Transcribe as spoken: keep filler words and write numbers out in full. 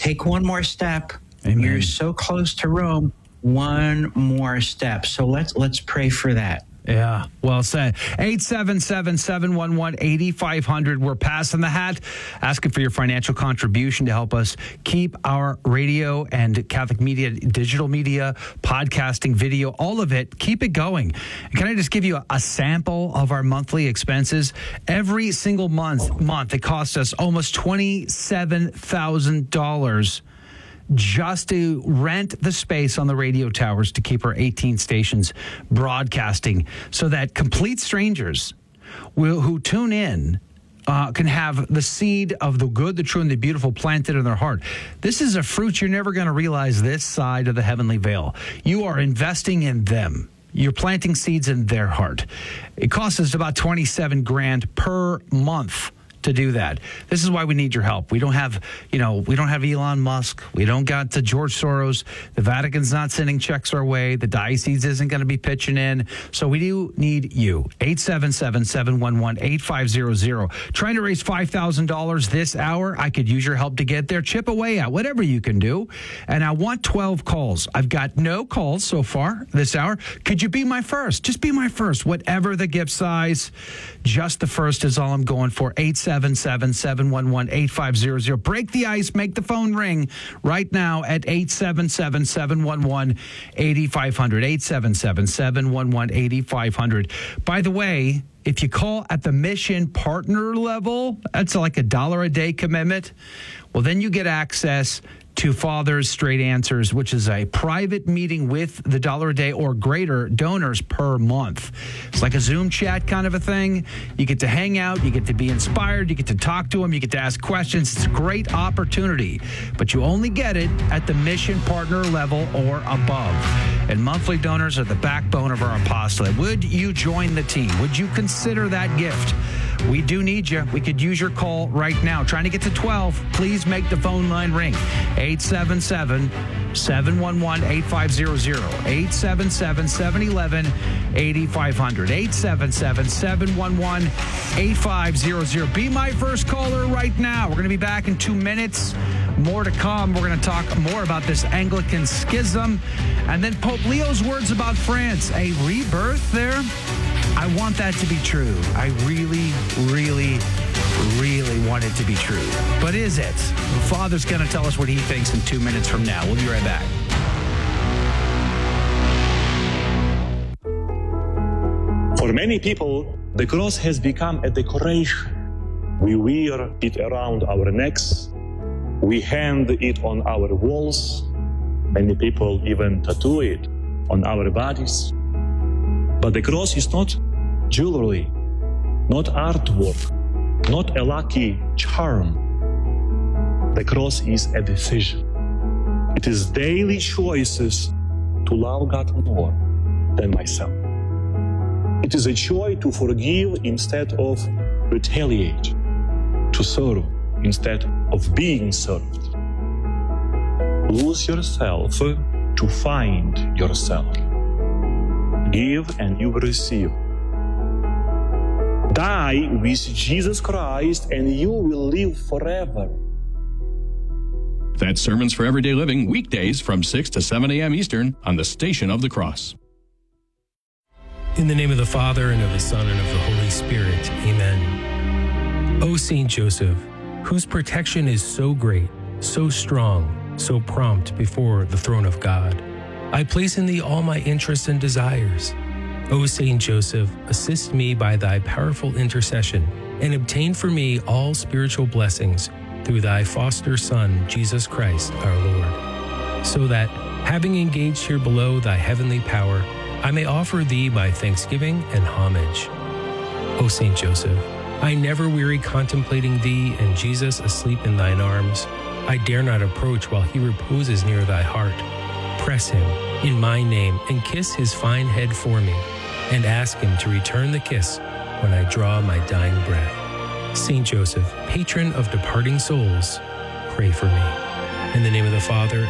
take one more step. Amen. You're so close to Rome. One more step. So let's let's pray for that. Yeah, well said. eight seven seven, seven one one, eight five zero zero. We're passing the hat, asking for your financial contribution to help us keep our radio and Catholic media, digital media, podcasting, video, all of it, keep it going. And can I just give you a, a sample of our monthly expenses? Every single month, month it costs us almost twenty-seven thousand dollars just to rent the space on the radio towers to keep our eighteen stations broadcasting so that complete strangers will, who tune in uh, can have the seed of the good, the true, and the beautiful planted in their heart. This is a fruit you're never going to realize this side of the heavenly veil. You are investing in them. You're planting seeds in their heart. It costs us about twenty-seven grand per month to do that. This is why we need your help. We don't have, you know, we don't have Elon Musk. We don't got to George Soros. The Vatican's not sending checks our way. The diocese isn't going to be pitching in. So we do need you. eight seven seven, seven one one, eight five zero zero. Trying to raise five thousand dollars this hour. I could use your help to get there. Chip away at whatever you can do. And I want twelve calls. I've got no calls so far this hour. Could you be my first? Just be my first. Whatever the gift size, just the first is all I'm going for. eight seven seven, seven one one, eight five zero zero. Break the ice. Make the phone ring right now at eight seven seven, seven one one, eight five zero zero. eight seven seven, seven one one, eight five zero zero. By the way, if you call at the mission partner level, that's like a dollar a day commitment. Well, then you get access to Father's Straight Answers, which is a private meeting with the dollar a day or greater donors per month. It's like a Zoom chat kind of a thing. You get to hang out. You get to be inspired. You get to talk to them. You get to ask questions. It's a great opportunity, but you only get it at the mission partner level or above. And monthly donors are the backbone of our apostolate. Would you join the team? Would you consider that gift? We do need you. We could use your call right now. Trying to get to twelve. Please make the phone line ring. eight seven seven, seven one one, eight five zero zero. eight seven seven, seven one one, eight five zero zero. eight seven seven, seven one one, eight five zero zero. Be my first caller right now. We're going to be back in two minutes. More to come. We're going to talk more about this Anglican schism. And then Pope Leo's words about France. A rebirth there? I want that to be true. I really, really, really want it to be true. But is it? The Father's going to tell us what he thinks in two minutes from now. We'll be right back. For many people, the cross has become a decoration. We wear it around our necks. We hang it on our walls. Many people even tattoo it on our bodies. But the cross is not jewelry, not artwork, not a lucky charm. The cross is a decision. It is daily choices to love God more than myself. It is a choice to forgive instead of retaliate, to serve instead of being served. Lose yourself to find yourself. Give and you will receive. Die with Jesus Christ and you will live forever. That's Sermons for Everyday Living, weekdays from six to seven a.m. Eastern on the Station of the Cross. In the name of the Father, and of the Son, and of the Holy Spirit. Amen. O Saint Joseph, whose protection is so great, so strong, so prompt before the throne of God, I place in thee all my interests and desires. O Saint Joseph, assist me by thy powerful intercession, and obtain for me all spiritual blessings through thy foster Son, Jesus Christ, our Lord, so that, having engaged here below thy heavenly power, I may offer thee my thanksgiving and homage. O Saint Joseph, I never weary contemplating thee and Jesus asleep in thine arms. I dare not approach while he reposes near thy heart. Press him in my name and kiss his fine head for me, and ask him to return the kiss when I draw my dying breath. Saint Joseph, patron of departing souls, pray for me. In the name of the Father,